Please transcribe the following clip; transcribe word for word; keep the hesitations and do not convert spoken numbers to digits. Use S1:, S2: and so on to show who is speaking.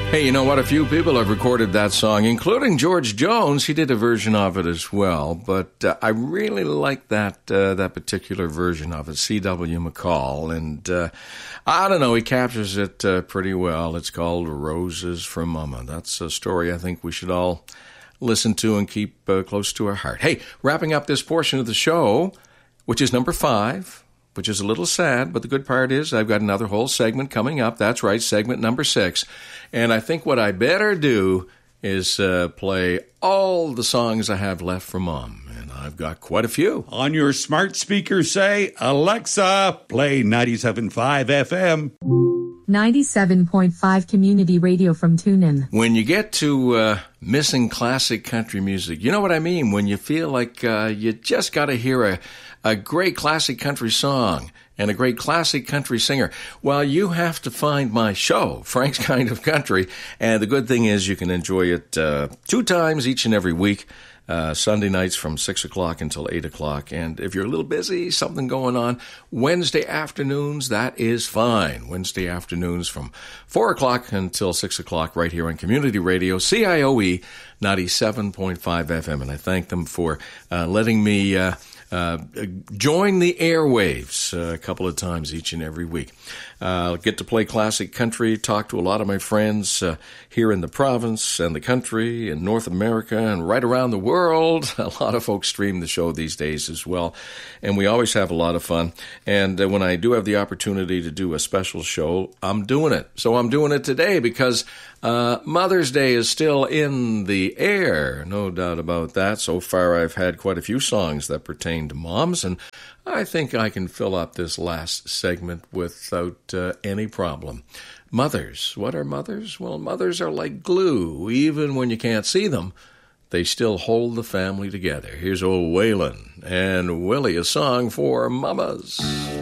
S1: Hey, you know what? A few people have recorded that song, including George Jones. He did a version of it as well, but uh, I really like that uh, that particular version of it, C W McCall, and uh, I don't know, he captures it uh, pretty well. It's called Roses for Mama. That's a story I think we should all listen to and keep uh, close to our heart. Hey, wrapping up this portion of the show, which is number five, which is a little sad, but the good part is I've got another whole segment coming up. That's right, segment number six. And I think what I better do is uh, play all the songs I have left for Mom. And I've got quite a few.
S2: On your smart speaker, say, Alexa, play ninety-seven point five F M.
S3: ninety-seven point five Community Radio from TuneIn.
S1: When you get to uh, missing classic country music, you know what I mean? When you feel like uh, you just got to hear a, a great classic country song and a great classic country singer, well, you have to find my show, Frank's Kind of Country. And the good thing is you can enjoy it uh, two times each and every week. Uh, Sunday nights from six o'clock until eight o'clock. And if you're a little busy, something going on, Wednesday afternoons, that is fine. Wednesday afternoons from four o'clock until six o'clock right here on Community Radio, C I O E ninety-seven point five F M. And I thank them for uh, letting me uh, uh, join the airwaves uh, a couple of times each and every week. I'll uh, get to play classic country, talk to a lot of my friends uh, here in the province and the country and North America and right around the world. A lot of folks stream the show these days as well, and we always have a lot of fun. And uh, when I do have the opportunity to do a special show, I'm doing it. So I'm doing it today because uh, Mother's Day is still in the air, no doubt about that. So far, I've had quite a few songs that pertain to moms, and I think I can fill up this last segment without uh, any problem. Mothers. What are mothers? Well, mothers are like glue. Even when you can't see them, they still hold the family together. Here's old Waylon and Willie, a song for mamas.